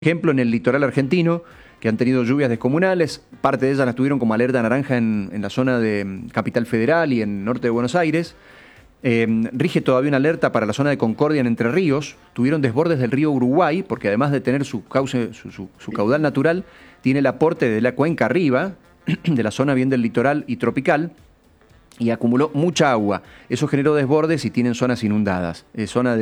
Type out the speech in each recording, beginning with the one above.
Ejemplo, en el litoral argentino, que han tenido lluvias descomunales, parte de ellas las tuvieron como alerta naranja en la zona de Capital Federal y en norte de Buenos Aires. Rige todavía una alerta para la zona de Concordia en Entre Ríos. Tuvieron desbordes del río Uruguay, porque además de tener su caudal natural, tiene el aporte de la cuenca arriba, de la zona bien del litoral y tropical, y acumuló mucha agua. Eso generó desbordes y tienen zonas inundadas. Zona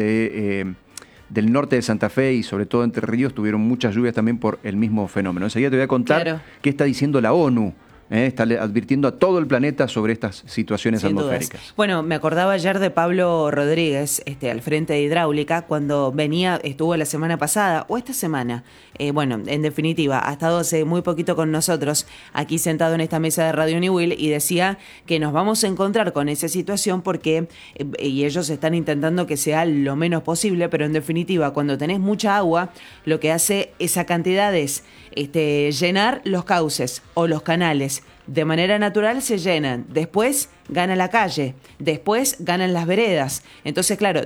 del norte de Santa Fe y sobre todo Entre Ríos tuvieron muchas lluvias también por el mismo fenómeno. Enseguida te voy a contar qué está diciendo la ONU. Está advirtiendo a todo el planeta sobre estas situaciones atmosféricas. Dudas. Bueno, me acordaba ayer de Pablo Rodríguez, al frente de Hidráulica, cuando estuvo la semana pasada, o esta semana, en definitiva, ha estado hace muy poquito con nosotros, aquí sentado en esta mesa de Radio New Will, y decía que nos vamos a encontrar con esa situación porque, y ellos están intentando que sea lo menos posible, pero en definitiva, cuando tenés mucha agua, lo que hace esa cantidad es llenar los cauces o los canales. De manera natural se llenan, después gana la calle, después ganan las veredas. Entonces, claro,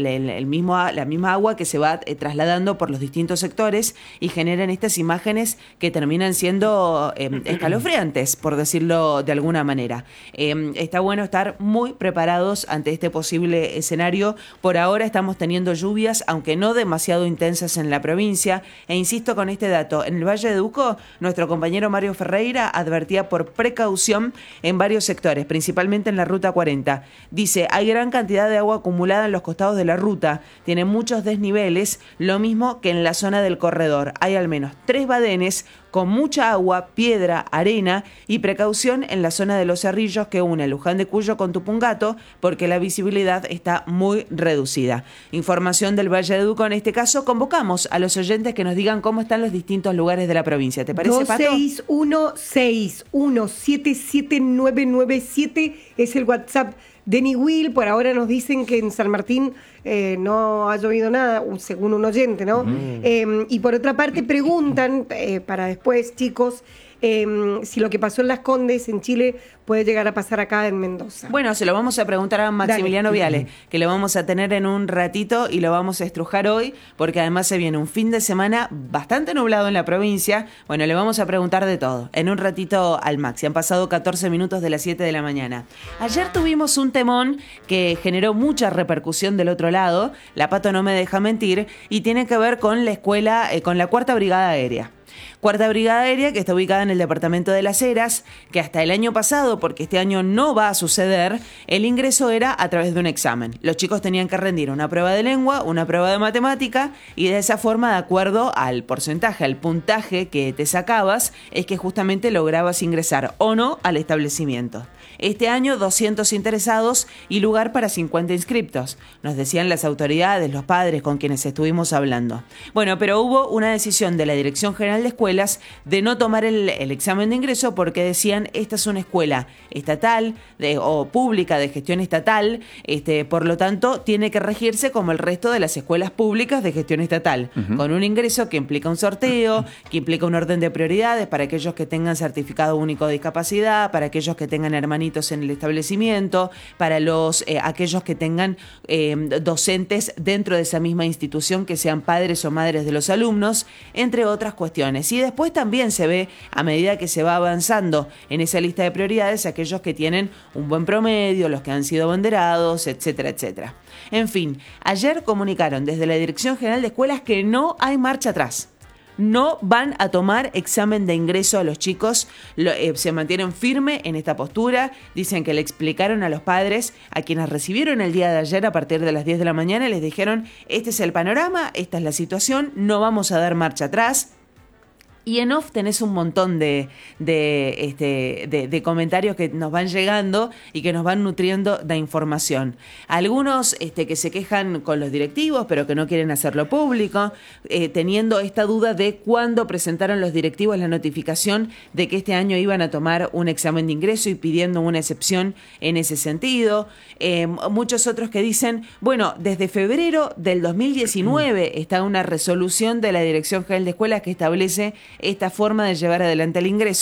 la misma agua que se va trasladando por los distintos sectores y generan estas imágenes que terminan siendo escalofriantes, por decirlo de alguna manera. Está bueno estar muy preparados ante este posible escenario. Por ahora estamos teniendo lluvias, aunque no demasiado intensas en la provincia. E insisto con este dato, en el Valle de Uco, nuestro compañero Mario Ferreira advertía por precaución en varios sectores, principalmente en la Ruta 40. Dice, hay gran cantidad de agua acumulada en los costados de la ruta, tiene muchos desniveles, lo mismo que en la zona del corredor. Hay al menos 3 badenes con mucha agua, piedra, arena y precaución en la zona de Los Cerrillos que une Luján de Cuyo con Tupungato porque la visibilidad está muy reducida. Información del Valle de Uco en este caso. Convocamos a los oyentes que nos digan cómo están los distintos lugares de la provincia. ¿Te parece, Pato? 26161779997 es el WhatsApp de New Will. Por ahora nos dicen que en San Martín no ha llovido nada, según un oyente, ¿no? Y por otra parte preguntan, para después, chicos, si lo que pasó en Las Condes, en Chile, puede llegar a pasar acá en Mendoza. Bueno, se lo vamos a preguntar a Maximiliano Viale, que lo vamos a tener en un ratito y lo vamos a estrujar hoy, porque además se viene un fin de semana bastante nublado en la provincia. Bueno, le vamos a preguntar de todo, en un ratito al Maxi. Han pasado 14 minutos de las 7 de la mañana. Ayer tuvimos un temón que generó mucha repercusión del otro lado, la Pato no me deja mentir, y tiene que ver con la escuela, con la 4ª Brigada Aérea. 4ª Brigada Aérea, que está ubicada en el departamento de Las Heras, que hasta el año pasado, porque este año no va a suceder, el ingreso era a través de un examen. Los chicos tenían que rendir una prueba de lengua, una prueba de matemática, y de esa forma, de acuerdo al porcentaje, al puntaje que te sacabas, es que justamente lograbas ingresar o no al establecimiento. Este año 200 interesados y lugar para 50 inscriptos, nos decían las autoridades, los padres con quienes estuvimos hablando. Bueno, pero hubo una decisión de la Dirección General de Escuelas de no tomar el examen de ingreso porque decían, esta es una escuela estatal o pública de gestión estatal, por lo tanto tiene que regirse como el resto de las escuelas públicas de gestión estatal, con un ingreso que implica un sorteo, que implica un orden de prioridades para aquellos que tengan certificado único de discapacidad, para aquellos que tengan hermanitos en el establecimiento, para aquellos que tengan docentes dentro de esa misma institución que sean padres o madres de los alumnos, entre otras cuestiones. Y después también se ve, a medida que se va avanzando en esa lista de prioridades, aquellos que tienen un buen promedio, los que han sido abanderados, etcétera, etcétera. En fin, ayer comunicaron desde la Dirección General de Escuelas que no hay marcha atrás. No van a tomar examen de ingreso a los chicos, se mantienen firme en esta postura, dicen que le explicaron a los padres, a quienes recibieron el día de ayer a partir de las 10 de la mañana, les dijeron, este es el panorama, esta es la situación, no vamos a dar marcha atrás. Y en off tenés un montón de comentarios que nos van llegando y que nos van nutriendo de información. Algunos que se quejan con los directivos, pero que no quieren hacerlo público, teniendo esta duda de cuándo presentaron los directivos la notificación de que este año iban a tomar un examen de ingreso y pidiendo una excepción en ese sentido. Muchos otros que dicen, bueno, desde febrero del 2019 está una resolución de la Dirección General de Escuelas que establece esta forma de llevar adelante el ingreso.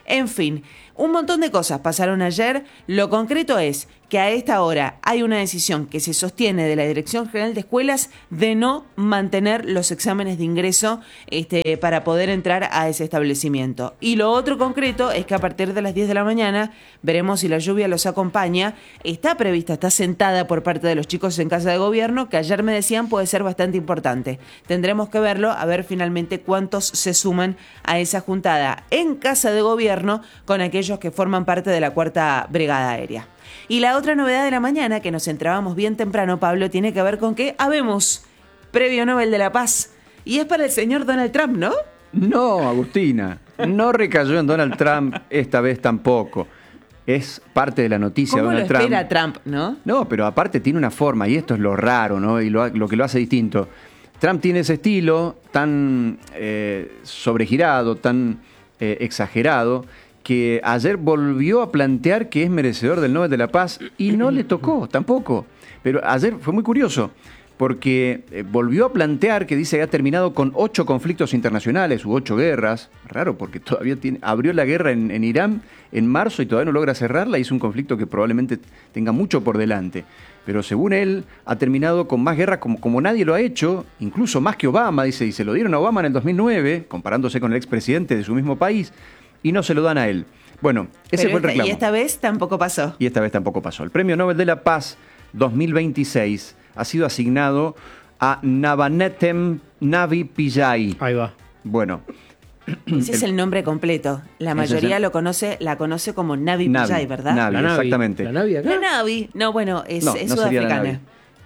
En fin, un montón de cosas pasaron ayer. Lo concreto es que a esta hora hay una decisión que se sostiene de la Dirección General de Escuelas de no mantener los exámenes de ingreso para poder entrar a ese establecimiento. Y lo otro concreto es que a partir de las 10 de la mañana veremos si la lluvia los acompaña. Está prevista, está sentada por parte de los chicos en Casa de Gobierno, que ayer me decían puede ser bastante importante. Tendremos que verlo, a ver finalmente cuántos se suman a esa juntada en Casa de Gobierno con aquellos que forman parte de la 4ª Brigada Aérea. Y la otra novedad de la mañana, que nos entrábamos bien temprano, Pablo, tiene que ver con que habemos Premio Nobel de la Paz. Y es para el señor Donald Trump, ¿no? No, Agustina, no recayó en Donald Trump esta vez tampoco. Es parte de la noticia de Donald Trump. ¿Cómo lo espera Trump, no? No, pero aparte tiene una forma, y esto es lo raro, ¿no? Y lo que lo hace distinto. Trump tiene ese estilo tan sobregirado, tan exagerado, que ayer volvió a plantear que es merecedor del Nobel de la Paz y no le tocó tampoco. Pero ayer fue muy curioso, porque volvió a plantear que dice que ha terminado con 8 conflictos internacionales u 8 guerras. Raro, porque todavía abrió la guerra en Irán en marzo y todavía no logra cerrarla, y es un conflicto que probablemente tenga mucho por delante. Pero según él, ha terminado con más guerras como nadie lo ha hecho, incluso más que Obama, dice, y se lo dieron a Obama en el 2009, comparándose con el expresidente de su mismo país, y no se lo dan a él. Bueno, ese fue el reclamo. Y esta vez tampoco pasó. Y esta vez tampoco pasó. El Premio Nobel de la Paz 2026 ha sido asignado a Navanetem Navi Pillay. Ahí va. Bueno. Ese es el nombre completo. La mayoría la conoce como Navi Pillay, ¿verdad? Navi, exactamente. ¿La Navi acá? La Navi. No, bueno, es sudafricana.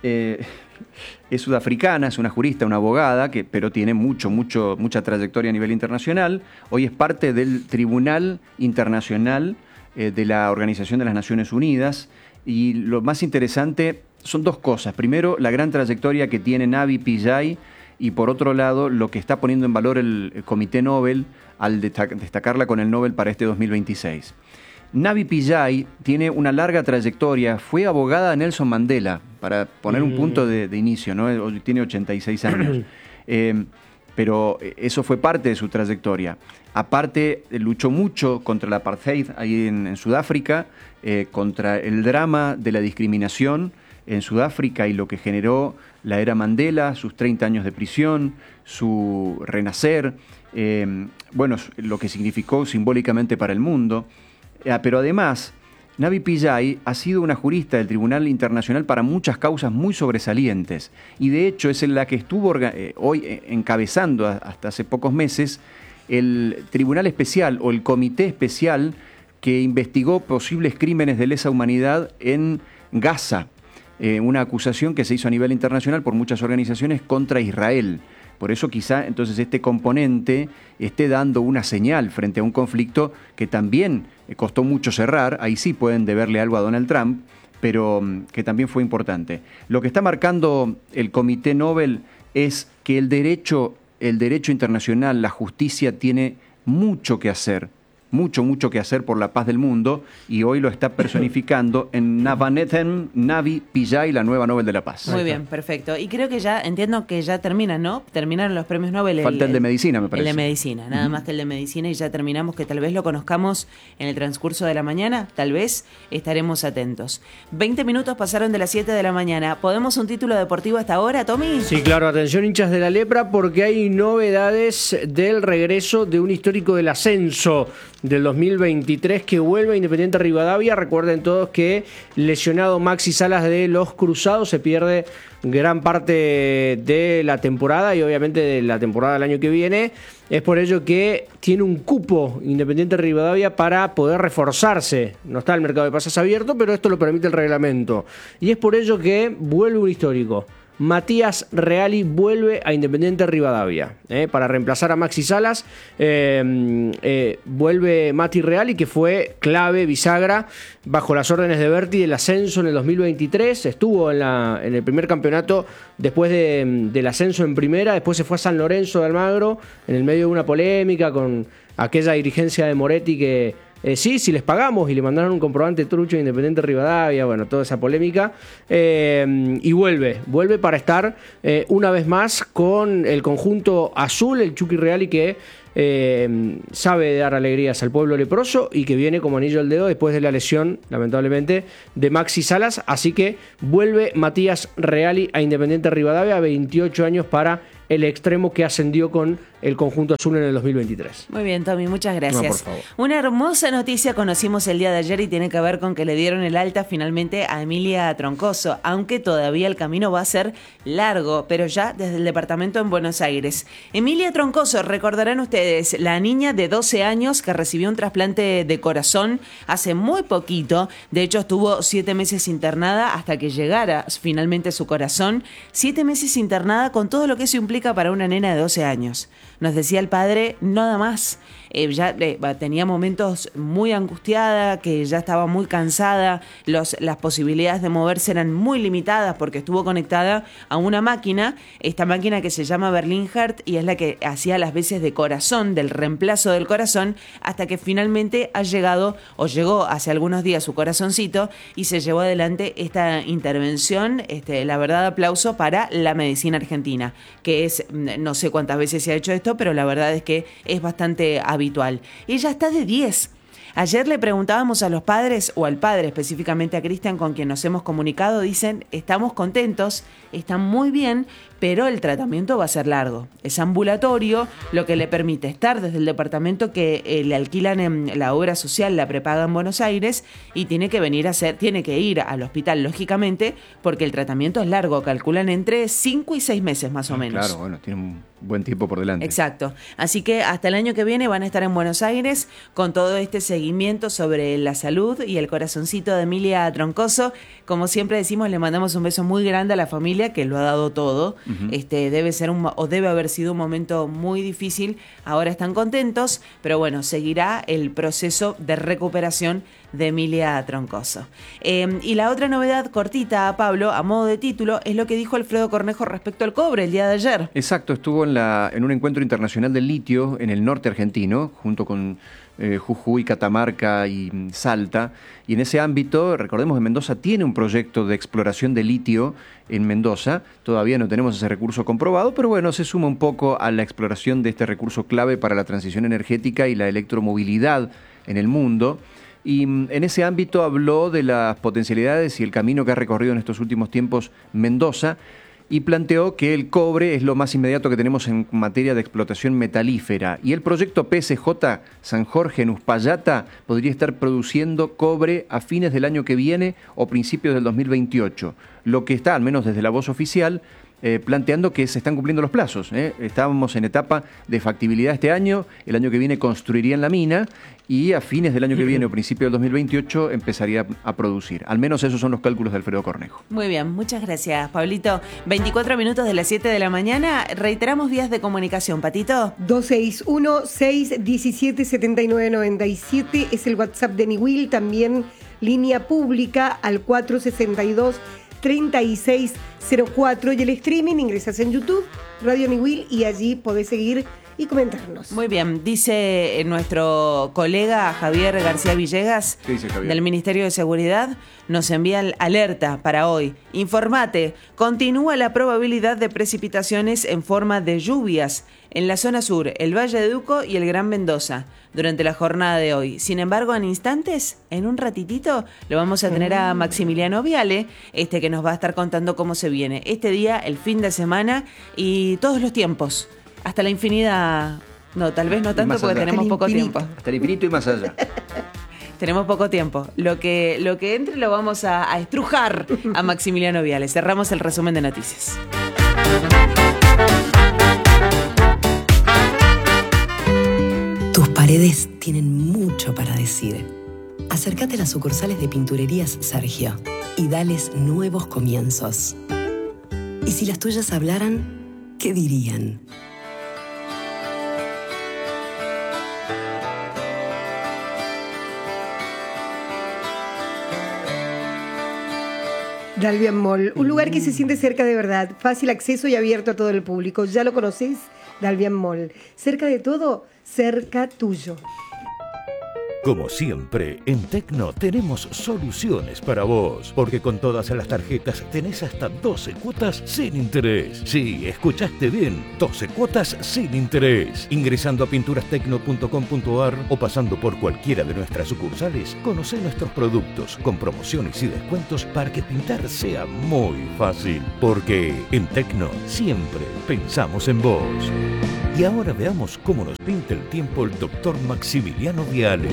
Es sudafricana, es una jurista, una abogada, pero tiene mucha trayectoria a nivel internacional. Hoy es parte del Tribunal Internacional de la Organización de las Naciones Unidas. Y lo más interesante son 2 cosas. Primero, la gran trayectoria que tiene Navi Pillay, y por otro lado, lo que está poniendo en valor el Comité Nobel al destacarla con el Nobel para este 2026. Navi Pillay tiene una larga trayectoria, fue abogada de Nelson Mandela, para poner un punto de inicio, ¿no? Tiene 86 años, pero eso fue parte de su trayectoria. Aparte, luchó mucho contra el apartheid ahí en Sudáfrica, contra el drama de la discriminación en Sudáfrica y lo que generó la era Mandela, sus 30 años de prisión, su renacer, lo que significó simbólicamente para el mundo. Pero además, Navi Pillay ha sido una jurista del Tribunal Internacional para muchas causas muy sobresalientes, y de hecho es la que estuvo hoy encabezando hasta hace pocos meses el Tribunal Especial o el Comité Especial que investigó posibles crímenes de lesa humanidad en Gaza, una acusación que se hizo a nivel internacional por muchas organizaciones contra Israel. Por eso quizá entonces este componente esté dando una señal frente a un conflicto que también costó mucho cerrar. Ahí sí pueden deberle algo a Donald Trump, pero que también fue importante. Lo que está marcando el Comité Nobel es que el derecho internacional, la justicia, tiene mucho que hacer por la paz del mundo, y hoy lo está personificando en Navanetem Navi Pillay, la nueva Nobel de la Paz. Muy bien, perfecto. Y creo que entiendo que ya terminan, ¿no? Terminaron los premios Nobel. Falta el de medicina, me parece. El de medicina, nada más que el de medicina, y ya terminamos, que tal vez lo conozcamos en el transcurso de la mañana, tal vez estaremos atentos. 20 minutos pasaron de las 7 de la mañana. ¿Podemos un título deportivo hasta ahora, Tommy? Sí, claro, atención hinchas de la lepra, porque hay novedades del regreso de un histórico del ascenso del 2023 que vuelve a Independiente Rivadavia. Recuerden todos que lesionado Maxi Salas de los Cruzados, se pierde gran parte de la temporada y obviamente de la temporada del año que viene. Es por ello que tiene un cupo Independiente Rivadavia para poder reforzarse. No está el mercado de pases abierto, pero esto lo permite el reglamento. Y es por ello que vuelve un histórico. Matías Reali vuelve a Independiente Rivadavia para reemplazar a Maxi Salas. Vuelve Mati Reali, que fue clave, bisagra, bajo las órdenes de Berti del ascenso en el 2023. Estuvo en el primer campeonato después del ascenso en primera. Después se fue a San Lorenzo de Almagro en el medio de una polémica con aquella dirigencia de Moretti que sí, les pagamos, y le mandaron un comprobante trucho de Independiente Rivadavia, bueno, toda esa polémica, y vuelve para estar una vez más con el conjunto azul, el Chucky Reali, que sabe dar alegrías al pueblo leproso y que viene como anillo al dedo después de la lesión, lamentablemente, de Maxi Salas. Así que vuelve Matías Reali a Independiente Rivadavia, 28 años para el extremo que ascendió con el conjunto azul en el 2023. Muy bien, Tommy, muchas gracias. No, por favor. Una hermosa noticia conocimos el día de ayer y tiene que ver con que le dieron el alta finalmente a Emilia Troncoso, aunque todavía el camino va a ser largo, pero ya desde el departamento en Buenos Aires. Emilia Troncoso, recordarán ustedes, la niña de 12 años que recibió un trasplante de corazón hace muy poquito. De hecho, estuvo 7 meses internada hasta que llegara finalmente su corazón. 7 meses internada con todo lo que eso implica para una nena de 12 años. Nos decía el padre, nada más. Tenía momentos muy angustiada, que ya estaba muy cansada, las posibilidades de moverse eran muy limitadas porque estuvo conectada a una máquina, esta máquina que se llama Berlin Heart y es la que hacía las veces de corazón, del reemplazo del corazón, hasta que finalmente llegó hace algunos días su corazoncito y se llevó adelante esta intervención. La verdad, aplauso para la medicina argentina, que es, no sé cuántas veces se ha hecho esto, pero la verdad es que es bastante habitual. Ella está de 10. Ayer le preguntábamos a los padres, o al padre específicamente a Cristian, con quien nos hemos comunicado, dicen, estamos contentos, están muy bien, pero el tratamiento va a ser largo. Es ambulatorio, lo que le permite estar desde el departamento que le alquilan en la obra social, la prepaga en Buenos Aires, y tiene que ir al hospital, lógicamente, porque el tratamiento es largo, calculan entre 5 y 6 meses más o menos. Claro, bueno, tiene un buen tiempo por delante. Exacto. Así que hasta el año que viene van a estar en Buenos Aires con todo este seguimiento sobre la salud y el corazoncito de Emilia Troncoso. Como siempre decimos, le mandamos un beso muy grande a la familia que lo ha dado todo. Debe haber sido un momento muy difícil. Ahora están contentos, pero bueno, seguirá el proceso de recuperación de Emilia Troncoso. Y la otra novedad cortita, Pablo, a modo de título, es lo que dijo Alfredo Cornejo respecto al cobre el día de ayer. Exacto, estuvo en un encuentro internacional del litio en el norte argentino, junto con Jujuy, Catamarca y Salta. Y en ese ámbito, recordemos que Mendoza tiene un proyecto de exploración de litio en Mendoza. Todavía no tenemos ese recurso comprobado, pero bueno, se suma un poco a la exploración de este recurso clave para la transición energética y la electromovilidad en el mundo. Y en ese ámbito habló de las potencialidades y el camino que ha recorrido en estos últimos tiempos Mendoza y planteó que el cobre es lo más inmediato que tenemos en materia de explotación metalífera. Y el proyecto PSJ San Jorge en Uspallata podría estar produciendo cobre a fines del año que viene o principios del 2028. Lo que está, al menos desde la voz oficial, planteando que se están cumpliendo los plazos. Estábamos en etapa de factibilidad este año, el año que viene construirían la mina y a fines del año que viene o principio del 2028 empezaría a producir. Al menos esos son los cálculos de Alfredo Cornejo. Muy bien, muchas gracias, Pablito. 24 minutos de las 7 de la mañana. Reiteramos vías de comunicación, Patito. 261-617-7997 es el WhatsApp de Niwil, también línea pública al 462-3604 y el streaming, ingresas en YouTube, Radio Niwil y allí podés seguir y comentarnos. Muy bien, dice nuestro colega Javier García Villegas. ¿Qué dice Javier? Del Ministerio de Seguridad, nos envía alerta para hoy. Informate, continúa la probabilidad de precipitaciones en forma de lluvias en la zona sur, el Valle de Uco y el Gran Mendoza durante la jornada de hoy. Sin embargo, en instantes, en un ratitito, lo vamos a tener a Maximiliano Viale, que nos va a estar contando cómo se viene este día, el fin de semana y todos los tiempos. Hasta la infinidad, no, tal vez no tanto porque tenemos poco tiempo. Hasta el infinito y más allá. Tenemos poco tiempo. Lo que entre lo vamos a estrujar a Maximiliano Viale. Cerramos el resumen de noticias. Tus paredes tienen mucho para decir. Acércate a las sucursales de Pinturerías Sergio y dales nuevos comienzos. Y si las tuyas hablaran, ¿qué dirían? Dalvian Mall, un lugar que se siente cerca de verdad, fácil acceso y abierto a todo el público. ¿Ya lo conocés? Dalvian Mall. Cerca de todo, cerca tuyo. Como siempre, en Tecno tenemos soluciones para vos, porque con todas las tarjetas tenés hasta 12 cuotas sin interés. Sí, escuchaste bien, 12 cuotas sin interés. Ingresando a pinturastecno.com.ar o pasando por cualquiera de nuestras sucursales, conocé nuestros productos con promociones y descuentos para que pintar sea muy fácil. Porque en Tecno siempre pensamos en vos. Y ahora veamos cómo nos pinta el tiempo el doctor Maximiliano Viale.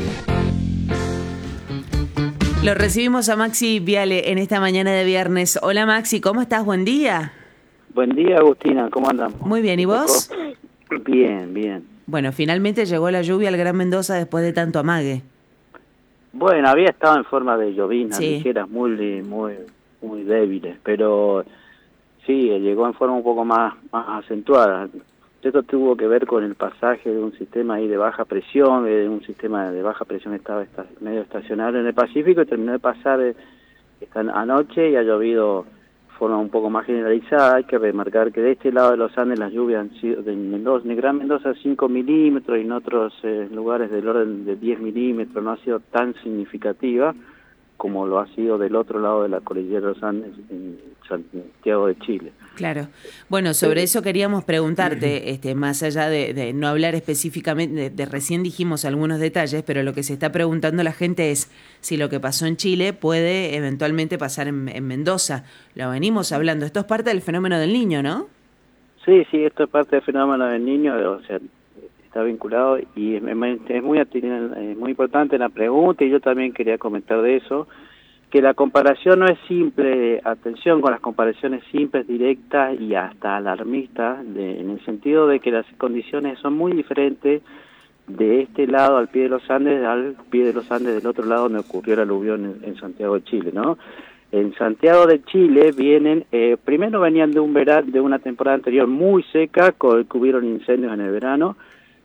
Lo recibimos a Maxi Viale en esta mañana de viernes. Hola Maxi, ¿cómo estás? Buen día. Buen día, Agustina, ¿cómo andamos? Muy bien, ¿y vos? Bien, bien. Bueno, finalmente llegó la lluvia al Gran Mendoza después de tanto amague. Bueno, había estado en forma de lloviznas, Sí. ligeras, muy débiles, pero sí, llegó en forma un poco más acentuada. Esto tuvo que ver con el pasaje de un sistema ahí de baja presión, un sistema de baja presión estaba medio estacionario en el Pacífico y terminó de pasar esta anoche y ha llovido de forma un poco más generalizada. Hay que remarcar que de este lado de los Andes las lluvias han sido de Gran Mendoza 5 milímetros y en otros lugares del orden de 10 milímetros, no ha sido tan significativa como lo ha sido del otro lado de la cordillera de los Andes en Santiago de Chile. Claro. Bueno, sobre eso queríamos preguntarte, más allá de no hablar específicamente, de recién dijimos algunos detalles, pero lo que se está preguntando la gente es si lo que pasó en Chile puede eventualmente pasar en Mendoza. Lo venimos hablando, esto es parte del fenómeno del Niño, ¿no? Sí, esto es parte del fenómeno del Niño, o sea, está vinculado y es muy importante la pregunta y yo también quería comentar de eso, que la comparación no es simple, atención con las comparaciones simples, directas y hasta alarmistas, en el sentido de que las condiciones son muy diferentes de este lado al pie de los Andes, al pie de los Andes del otro lado donde ocurrió el aluvión en Santiago de Chile, ¿no? En Santiago de Chile primero venían de una temporada anterior muy seca, que hubieron incendios en el verano.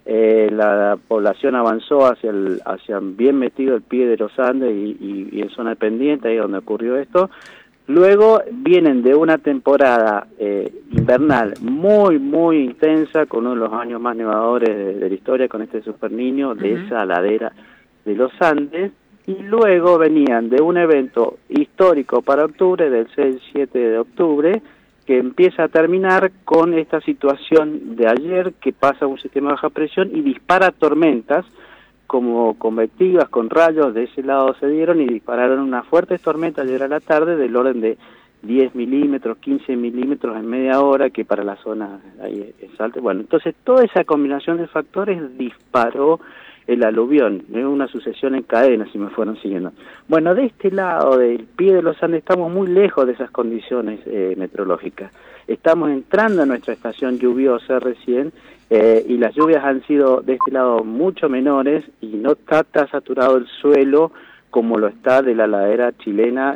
La población avanzó hacia bien metido el pie de los Andes y en zona de pendiente, ahí donde ocurrió esto. Luego vienen de una temporada invernal muy intensa, con uno de los años más nevadores de la historia, con este Super Niño, de esa ladera de los Andes. Y luego venían de un evento histórico para octubre, del 6-7 de octubre, que empieza a terminar con esta situación de ayer, que pasa un sistema de baja presión y dispara tormentas, como convectivas, con rayos, de ese lado se dieron y dispararon unas fuertes tormentas ayer a la tarde del orden de 10 milímetros, 15 milímetros en media hora, que para la zona ahí es alta. Bueno, entonces toda esa combinación de factores disparó el aluvión, es una sucesión en cadena, si me fueron siguiendo. Bueno, de este lado, del pie de los Andes, estamos muy lejos de esas condiciones meteorológicas. Estamos entrando a nuestra estación lluviosa recién, y las lluvias han sido de este lado mucho menores, y no está tan saturado el suelo como lo está de la ladera chilena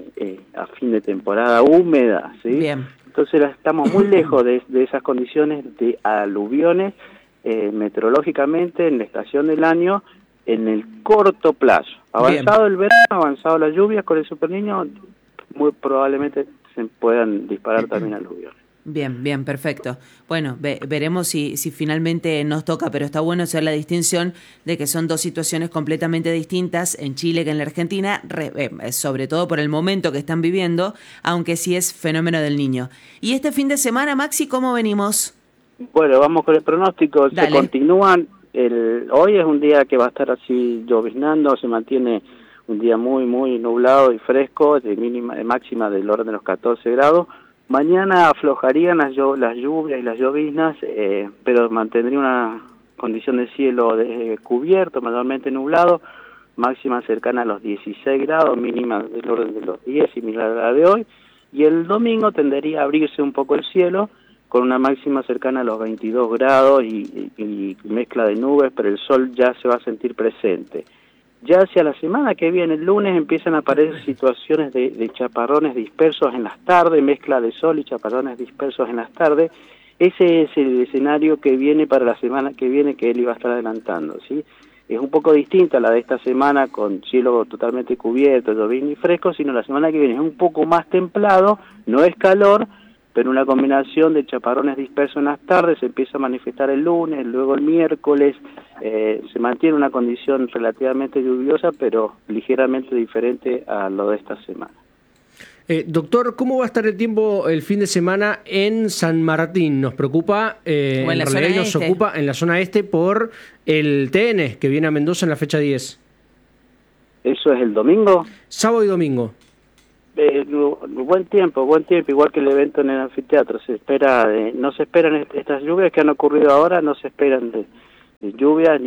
a fin de temporada húmeda, ¿sí? Bien. Entonces estamos muy lejos de esas condiciones de aluviones meteorológicamente en la estación del año en el corto plazo. Avanzado el verano, avanzado las lluvias con el Super Niño, muy probablemente se puedan disparar también aluviones. Bien, perfecto. Bueno, veremos si finalmente nos toca, pero está bueno hacer la distinción de que son dos situaciones completamente distintas en Chile que en la Argentina, sobre todo por el momento que están viviendo, aunque sí es fenómeno del Niño. Y este fin de semana, Maxi, ¿cómo venimos? Bueno, vamos con el pronóstico. Dale. Se continúan. Hoy es un día que va a estar así lloviznando, se mantiene un día muy nublado y fresco, de máxima del orden de los 14 grados. Mañana aflojarían las lluvias y las lloviznas, pero mantendría una condición de cielo cubierto, mayormente nublado, máxima cercana a los 16 grados, mínima del orden de los 10, similar a la de hoy. Y el domingo tendería a abrirse un poco el cielo, con una máxima cercana a los 22 grados y mezcla de nubes, pero el sol ya se va a sentir presente. Ya hacia la semana que viene, el lunes, empiezan a aparecer situaciones de chaparrones dispersos en las tardes, mezcla de sol y chaparrones dispersos en las tardes. Ese es el escenario que viene para la semana que viene, que él iba a estar adelantando, ¿sí? Es un poco distinta a la de esta semana, con cielo totalmente cubierto, llovizna y fresco, sino la semana que viene es un poco más templado, no es calor, pero una combinación de chaparrones dispersos en las tardes se empieza a manifestar el lunes, luego el miércoles, se mantiene una condición relativamente lluviosa, pero ligeramente diferente a lo de esta semana. Doctor, ¿cómo va a estar el tiempo el fin de semana en San Martín? Nos preocupa, o en la zona nos este. ocupa en la zona este por el TN, que viene a Mendoza en la fecha 10. ¿Eso es el domingo? Sábado y domingo. Buen tiempo, igual que el evento en el anfiteatro. No se esperan estas lluvias que han ocurrido ahora, no se esperan de lluvias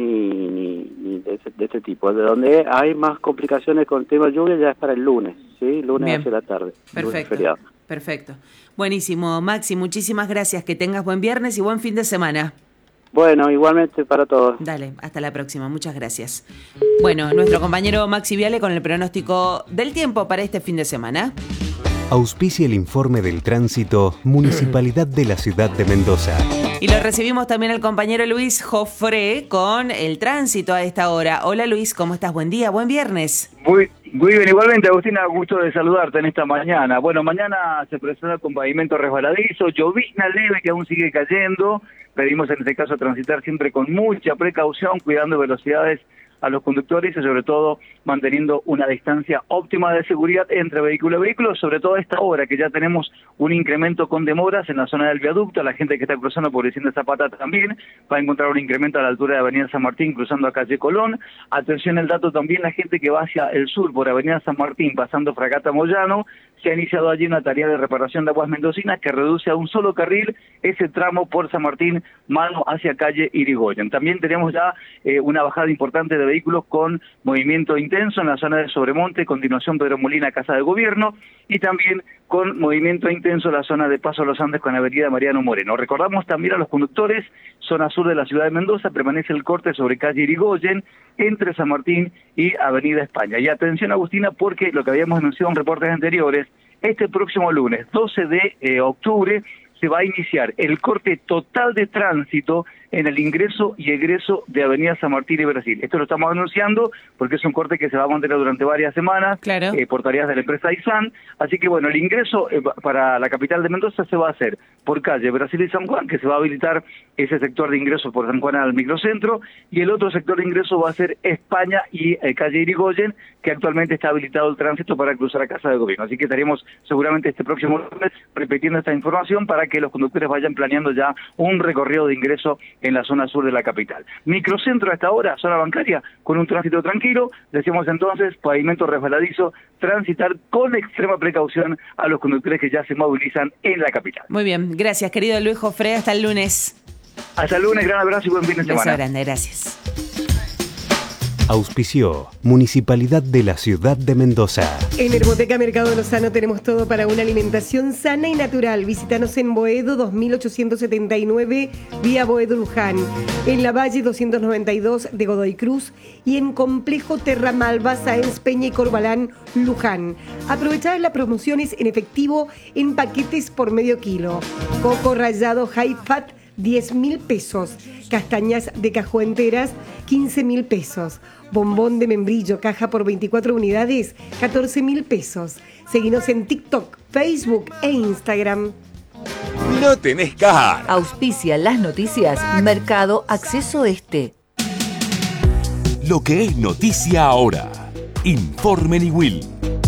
ni de este tipo. De donde hay más complicaciones con el tema de lluvia ya es para el lunes, ¿sí? Lunes Bien. hacia la tarde. Lunes Perfecto. feriado. Perfecto. Buenísimo, Maxi, muchísimas gracias. Que tengas buen viernes y buen fin de semana. Bueno, igualmente para todos. Dale, hasta la próxima. Muchas gracias. Bueno, nuestro compañero Maxi Viale con el pronóstico del tiempo para este fin de semana. Auspicia el informe del tránsito Municipalidad de la Ciudad de Mendoza. Y lo recibimos también al compañero Luis Jofré con el tránsito a esta hora. Hola Luis, ¿cómo estás? Buen día, buen viernes. Muy bien, igualmente Agustina, gusto de saludarte en esta mañana. Bueno, mañana se presenta con pavimento resbaladizo, llovizna leve que aún sigue cayendo. Pedimos en este caso transitar siempre con mucha precaución, cuidando velocidades a los conductores y sobre todo manteniendo una distancia óptima de seguridad entre vehículo y vehículo, sobre todo a esta hora que ya tenemos un incremento con demoras en la zona del viaducto. La gente que está cruzando por Vicente Zapata también va a encontrar un incremento a la altura de Avenida San Martín cruzando a calle Colón. Atención el dato también, la gente que va hacia el sur por Avenida San Martín pasando Fragata Moyano, se ha iniciado allí una tarea de reparación de aguas mendocinas que reduce a un solo carril ese tramo por San Martín, mano hacia calle Irigoyen. También tenemos ya una bajada importante de vehículos con movimiento intenso en la zona de Sobremonte, continuación Pedro Molina, Casa de Gobierno, y también con movimiento intenso en la zona de Paso a los Andes con Avenida Mariano Moreno. Recordamos también a los conductores, zona sur de la ciudad de Mendoza, permanece el corte sobre calle Irigoyen, entre San Martín y Avenida España. Y atención Agustina, porque lo que habíamos anunciado en reportes anteriores, este próximo lunes, 12 de octubre, se va a iniciar el corte total de tránsito en el ingreso y egreso de Avenida San Martín y Brasil. Esto lo estamos anunciando porque es un corte que se va a mantener durante varias semanas, claro, por tareas de la empresa ISAN. Así que bueno, el ingreso para la capital de Mendoza se va a hacer por calle Brasil y San Juan, que se va a habilitar ese sector de ingreso por San Juan al microcentro, y el otro sector de ingreso va a ser España y calle Irigoyen, que actualmente está habilitado el tránsito para cruzar a Casa de Gobierno. Así que estaremos seguramente este próximo lunes repitiendo esta información para que los conductores vayan planeando ya un recorrido de ingreso en la zona sur de la capital. Microcentro a esta hora, zona bancaria, con un tránsito tranquilo. Decimos entonces, pavimento resbaladizo, transitar con extrema precaución a los conductores que ya se movilizan en la capital. Muy bien, gracias querido Luis Jofré, hasta el lunes. Hasta el lunes, gran abrazo y buen fin de semana. Beso grande, gracias. Auspició Municipalidad de la Ciudad de Mendoza. En Hermoteca Mercado Lozano tenemos todo para una alimentación sana y natural. Visítanos en Boedo 2879, vía Boedo Luján, en la Valle 292 de Godoy Cruz y en Complejo Terra Malva, Sáenz Peña y Corbalán, Luján. Aprovechad las promociones en efectivo en paquetes por medio kilo. Coco rallado High Fat, 10.000 pesos. Castañas de cajo enteras, 15.000 pesos. Bombón de membrillo, caja por 24 unidades, 14.000 pesos. Seguinos en TikTok, Facebook e Instagram. No tenés car. Auspicia las noticias Mercado Acceso Este. Lo que es noticia ahora. Informe Niwil.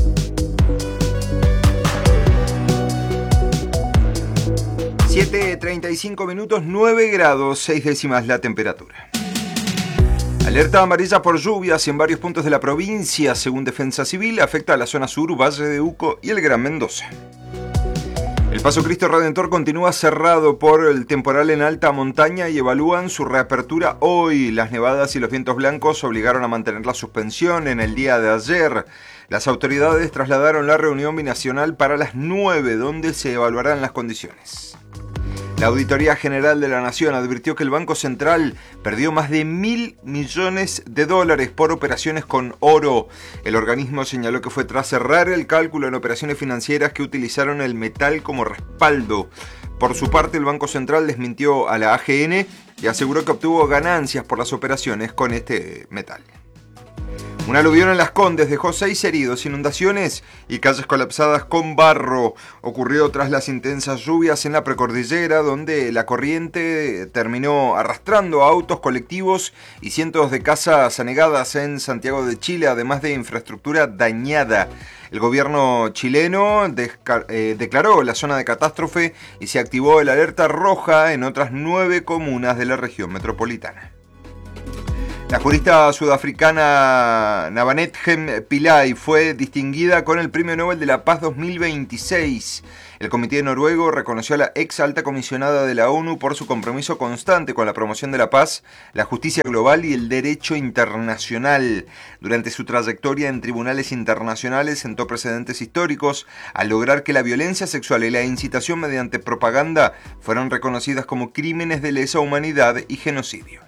7:35 minutos, 9 grados, 6 décimas la temperatura. Alerta amarilla por lluvias en varios puntos de la provincia, según Defensa Civil, afecta a la zona sur, Valle de Uco y el Gran Mendoza. El Paso Cristo Redentor continúa cerrado por el temporal en alta montaña y evalúan su reapertura hoy. Las nevadas y los vientos blancos obligaron a mantener la suspensión en el día de ayer. Las autoridades trasladaron la reunión binacional para las 9, donde se evaluarán las condiciones. La Auditoría General de la Nación advirtió que el Banco Central perdió más de $1.000 millones por operaciones con oro. El organismo señaló que fue tras cerrar el cálculo en operaciones financieras que utilizaron el metal como respaldo. Por su parte, el Banco Central desmintió a la AGN y aseguró que obtuvo ganancias por las operaciones con este metal. Un aluvión en Las Condes dejó 6 heridos, inundaciones y calles colapsadas con barro. Ocurrió tras las intensas lluvias en la precordillera, donde la corriente terminó arrastrando autos, colectivos y cientos de casas anegadas en Santiago de Chile, además de infraestructura dañada. El gobierno chileno declaró la zona de catástrofe y se activó el alerta roja en otras 9 comunas de la región metropolitana. La jurista sudafricana Nabanethem Pillay fue distinguida con el Premio Nobel de la Paz 2026. El Comité Noruego reconoció a la ex alta comisionada de la ONU por su compromiso constante con la promoción de la paz, la justicia global y el derecho internacional. Durante su trayectoria en tribunales internacionales sentó precedentes históricos al lograr que la violencia sexual y la incitación mediante propaganda fueran reconocidas como crímenes de lesa humanidad y genocidio.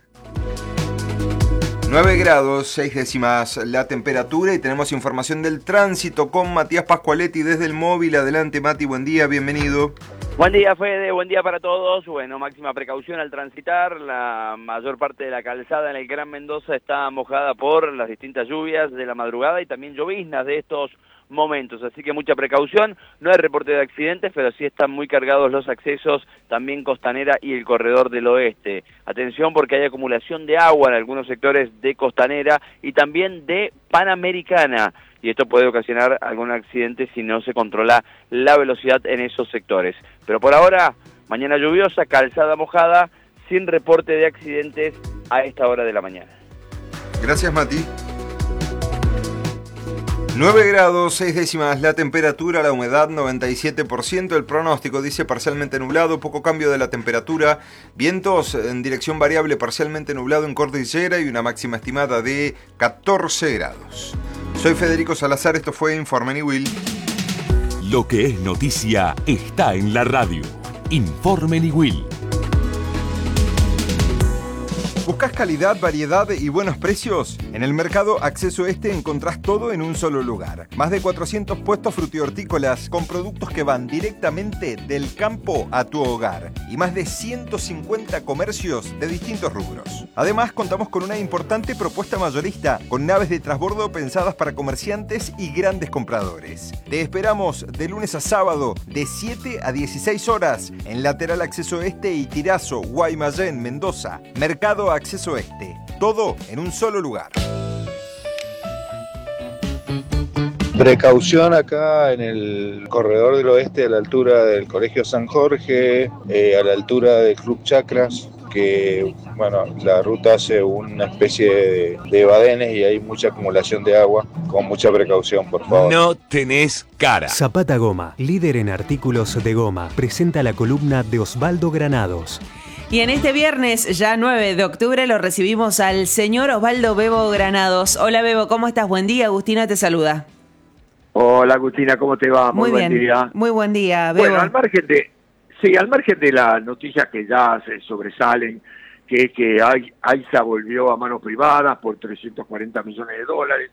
9 grados, 6 décimas la temperatura y tenemos información del tránsito con Matías Pascualetti desde el móvil. Adelante Mati, buen día, bienvenido. Buen día Fede, buen día para todos. Bueno, máxima precaución al transitar. La mayor parte de la calzada en el Gran Mendoza está mojada por las distintas lluvias de la madrugada y también lloviznas de estos momentos, así que mucha precaución. No hay reporte de accidentes, pero sí están muy cargados los accesos, también Costanera y el Corredor del Oeste. Atención porque hay acumulación de agua en algunos sectores de Costanera y también de Panamericana, y esto puede ocasionar algún accidente si no se controla la velocidad en esos sectores. Pero por ahora, mañana lluviosa, calzada mojada, sin reporte de accidentes a esta hora de la mañana. Gracias Mati. 9 grados, 6 décimas la temperatura, la humedad 97%, el pronóstico dice parcialmente nublado, poco cambio de la temperatura, vientos en dirección variable parcialmente nublado en cordillera y una máxima estimada de 14 grados. Soy Federico Salazar, esto fue Informe Niwil. Lo que es noticia está en la radio. Informe Niwil. ¿Buscas calidad, variedad y buenos precios? En el mercado Acceso Este encontrás todo en un solo lugar. Más de 400 puestos frutihortícolas con productos que van directamente del campo a tu hogar. Y más de 150 comercios de distintos rubros. Además, contamos con una importante propuesta mayorista, con naves de transbordo pensadas para comerciantes y grandes compradores. Te esperamos de lunes a sábado, de 7 a 16 horas, en Lateral Acceso Este y Tirazo, Guaymallén, Mendoza. Mercado Acceso Este. Todo en un solo lugar. Precaución acá en el Corredor del Oeste, a la altura del Colegio San Jorge, a la altura del Club Chacras, que bueno, la ruta hace una especie de badenes y hay mucha acumulación de agua. Con mucha precaución, por favor. No tenés cara. Zapata Goma, líder en artículos de goma, presenta la columna de Osvaldo Granados. Y en este viernes, ya 9 de octubre, lo recibimos al señor Osvaldo Bebo Granados. Hola Bebo, ¿cómo estás? Buen día, Agustina te saluda. Hola Agustina, ¿cómo te va? Muy bien, buen día. Muy buen día, Bebo. Bueno, al margen de las noticias que ya se sobresalen, que AISA volvió a manos privadas por 340 millones de dólares,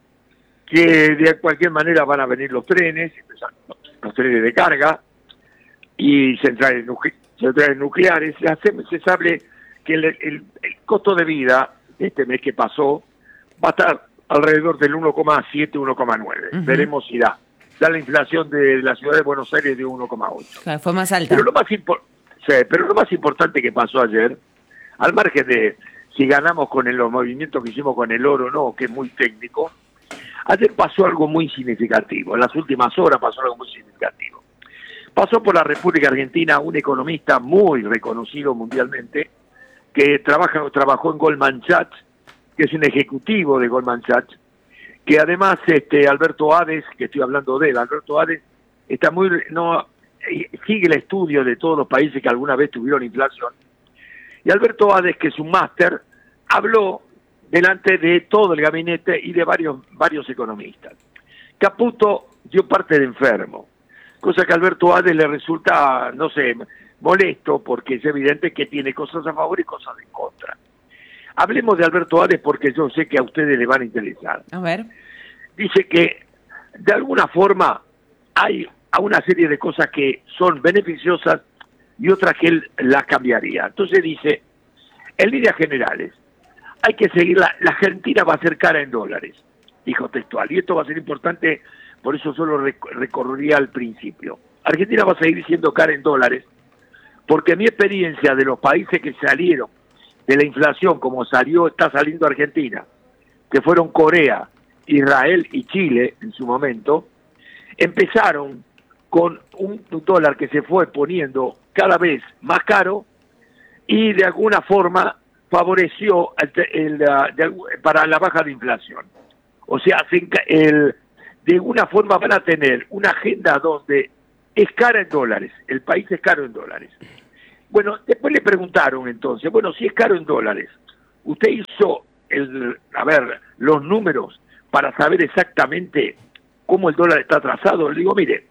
que de cualquier manera van a venir los trenes de carga y centrales nucleares. Se sabe que el costo de vida de este mes que pasó va a estar alrededor del 1,7, 1,9. Veremos si da. Da la inflación de la ciudad de Buenos Aires de 1,8. Claro, fue más alta. Pero lo más importante que pasó ayer, al margen de si ganamos con los movimientos que hicimos con el oro o no, que es muy técnico, ayer pasó algo muy significativo. En las últimas horas pasó algo muy significativo. Pasó por la República Argentina un economista muy reconocido mundialmente, que trabajó en Goldman Sachs, que es un ejecutivo de Goldman Sachs, que además Alberto Hades, que estoy hablando de él, Alberto Hades sigue el estudio de todos los países que alguna vez tuvieron inflación. Y Alberto Hades, que es un máster, habló delante de todo el gabinete y de varios economistas. Caputo dio parte de enfermo, cosa que a Alberto Hades le resulta, no sé, molesto, porque es evidente que tiene cosas a favor y cosas en contra. Hablemos de Alberto Hades porque yo sé que a ustedes les van a interesar. A ver. Dice que de alguna forma hay una serie de cosas que son beneficiosas y otras que él las cambiaría. Entonces dice, en líneas generales, hay que seguir, la Argentina va a ser cara en dólares. dijo textual, y esto va a ser importante, por eso solo recorrería al principio. Argentina va a seguir siendo cara en dólares, porque mi experiencia de los países que salieron de la inflación, como está saliendo Argentina, que fueron Corea, Israel y Chile en su momento, empezaron con un dólar que se fue poniendo cada vez más caro y de alguna forma favoreció para la baja de inflación. O sea, de alguna forma van a tener una agenda donde es cara en dólares, el país es caro en dólares. Bueno, después le preguntaron entonces, bueno, si es caro en dólares, usted hizo los números para saber exactamente cómo el dólar está atrasado. Le digo, mire,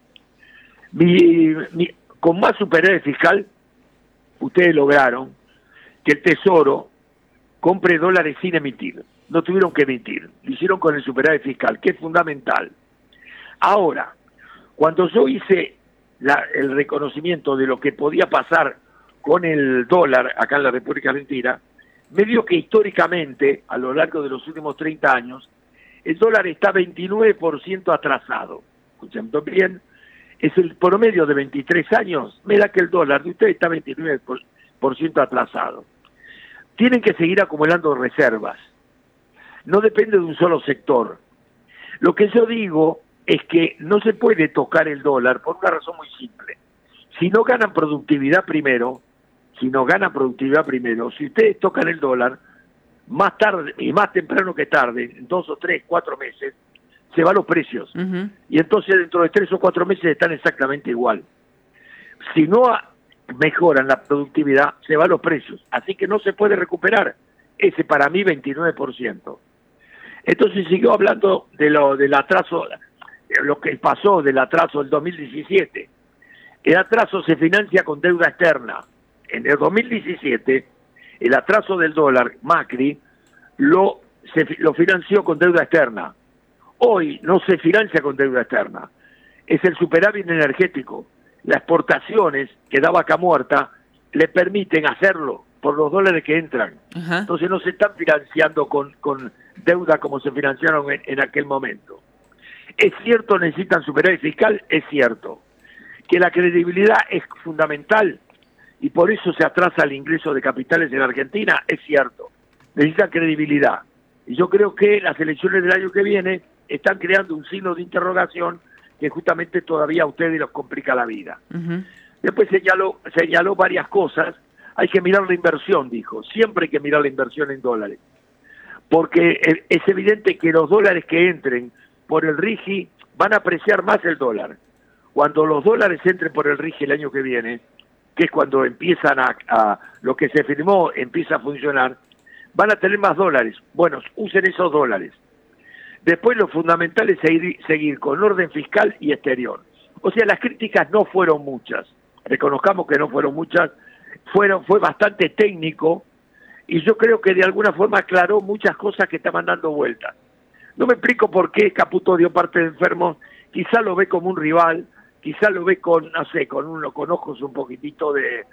con más superávit fiscal, ustedes lograron que el Tesoro compre dólares sin emitir. No tuvieron que emitir, lo hicieron con el superávit fiscal, que es fundamental. Ahora, cuando yo hice el reconocimiento de lo que podía pasar con el dólar acá en la República Argentina, me dio que históricamente, a lo largo de los últimos 30 años, el dólar está 29% atrasado. Escuchen bien, es el promedio de 23 años, me da que el dólar de ustedes está 29% atrasado. Tienen que seguir acumulando reservas. No depende de un solo sector. Lo que yo digo es que no se puede tocar el dólar por una razón muy simple. Si no ganan productividad primero, si ustedes tocan el dólar, más tarde y más temprano que tarde, en 2 o 3, 4 meses, se van los precios. Y entonces dentro de 3 o 4 meses están exactamente igual. Si no mejoran la productividad, se van los precios. Así que no se puede recuperar ese, para mí, 29%. Entonces siguió hablando del atraso, lo que pasó del atraso del 2017. El atraso se financia con deuda externa. En el 2017, el atraso del dólar, Macri, lo financió con deuda externa. Hoy no se financia con deuda externa. Es el superávit energético. Las exportaciones que da Vaca Muerta le permiten hacerlo por los dólares que entran. Ajá. Entonces no se están financiando con deuda como se financiaron en aquel momento. Es cierto, necesitan superávit fiscal, es cierto. Que la credibilidad es fundamental y por eso se atrasa el ingreso de capitales en Argentina, es cierto. Necesitan credibilidad. Y yo creo que las elecciones del año que viene están creando un signo de interrogación que justamente todavía a ustedes los complica la vida. Después señaló varias cosas. Hay que mirar la inversión, dijo. Siempre hay que mirar la inversión en dólares. Porque es evidente que los dólares que entren por el RIGI van a apreciar más el dólar. Cuando los dólares entren por el RIGI el año que viene, que es cuando empiezan lo que se firmó empieza a funcionar, van a tener más dólares. Bueno, usen esos dólares. Después lo fundamental es seguir con orden fiscal y exterior. O sea, las críticas no fueron muchas. Reconozcamos que no fueron muchas. Fue bastante técnico y yo creo que de alguna forma aclaró muchas cosas que estaban dando vueltas. No me explico por qué Caputo dio parte de enfermos. Quizá lo ve como un rival, quizá lo ve con ojos un poquitito de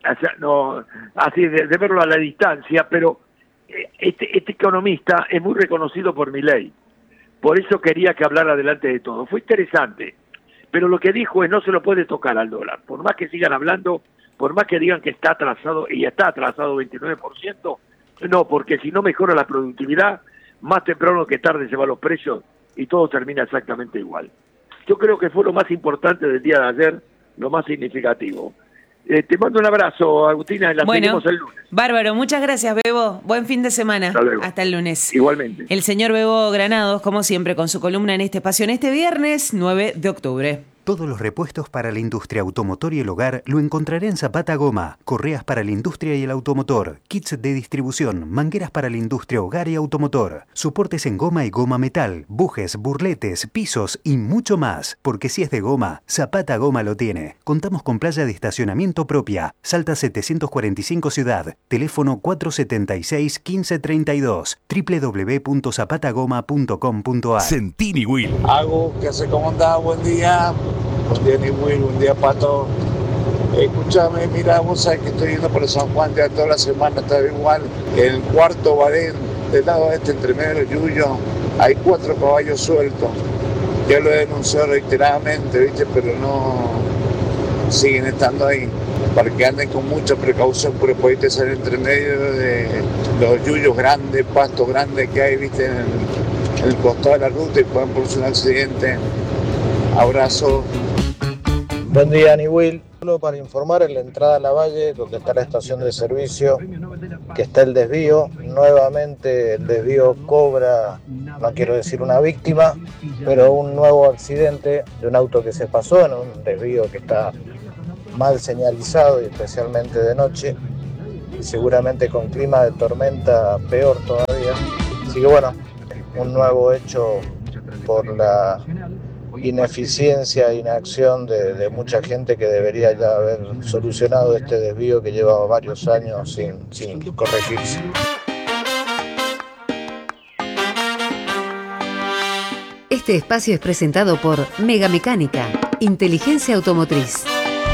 verlo a la distancia, pero este economista es muy reconocido por Milei. Por eso quería que hablara delante de todo. Fue interesante, pero lo que dijo es no se lo puede tocar al dólar. Por más que sigan hablando, por más que digan que está atrasado, y está atrasado 29%, no, porque si no mejora la productividad, más temprano que tarde se van los precios y todo termina exactamente igual. Yo creo que fue lo más importante del día de ayer, lo más significativo. Te mando un abrazo, Agustina, y la seguimos el lunes. Bárbaro, muchas gracias, Bebo. Buen fin de semana. Hasta el lunes. Igualmente. El señor Bebo Granados, como siempre, con su columna en este espacio, en este viernes 9 de octubre. Todos los repuestos para la industria automotor y el hogar lo encontraré en Zapata Goma. Correas para la industria y el automotor, kits de distribución, mangueras para la industria, hogar y automotor, soportes en goma y goma metal, bujes, burletes, pisos y mucho más. Porque si es de goma, Zapata Goma lo tiene. Contamos con playa de estacionamiento propia. Salta 745 Ciudad. Teléfono 476-1532. www.zapatagoma.com.ar. Centini Will. Hago, ¿qué hace? ¿Cómo andás? Buen día. Buen día, Ni Will, buen día, Pato. Escúchame, mira, vos sabés que estoy yendo por el San Juan ya toda la semana, está igual. El cuarto Badén, del lado este, entre medio de Yuyo, hay 4 caballos sueltos. Ya lo he denunciado reiteradamente, ¿viste? Pero no siguen estando ahí. Para que anden con mucha precaución, porque podéis salir entre medio de los yuyos grandes, pastos grandes que hay, ¿viste? En el costado de la ruta y pueden producir un accidente. Abrazo. Buen día, Ani Will. Solo para informar, en la entrada a la Valle, donde está la estación de servicio, que está el desvío. Nuevamente el desvío cobra, no quiero decir una víctima, pero un nuevo accidente de un auto que se pasó en un desvío que está mal señalizado y especialmente de noche. Y seguramente con clima de tormenta peor todavía. Así que bueno, un nuevo hecho por la ineficiencia e inacción de mucha gente que debería ya haber solucionado este desvío que lleva varios años sin corregirse. Este espacio es presentado por Mega Mecánica, Inteligencia Automotriz.